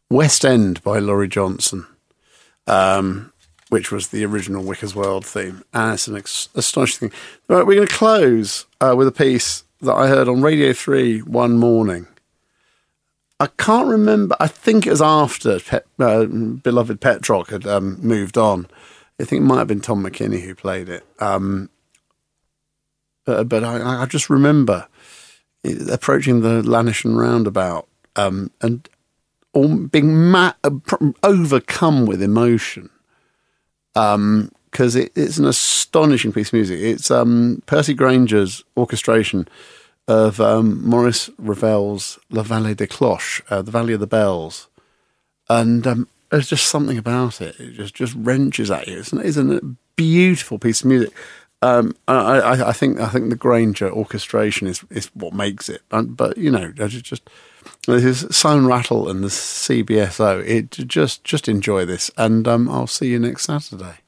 West End by Laurie Johnson, which was the original Wicker's World theme. And it's an astonishing thing. Right, we're going to close with a piece that I heard on Radio 3 one morning. I can't remember. I think it was after beloved Petrock had moved on. I think it might have been Tom McKinney who played it. But I just remember approaching the Lanisham roundabout and all being overcome with emotion because it's an astonishing piece of music. It's Percy Granger's orchestration of Maurice Ravel's La Vallée des Cloches, The Valley of the Bells. And there's just something about it. It just wrenches at you. It's a beautiful piece of music. I think the Granger orchestration is what makes it. But, you know, just this Sound Rattle and the CBSO, just enjoy this. And I'll see you next Saturday.